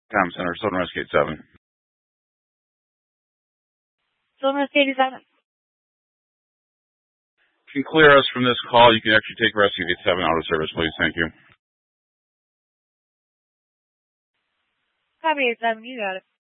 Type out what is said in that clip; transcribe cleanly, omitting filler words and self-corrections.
Com Center, Southern Rescue 87. Southern Rescue 87. Can you clear us from this call? You can actually take Rescue 87 out of service, please. Thank you. Copy 87, you got it.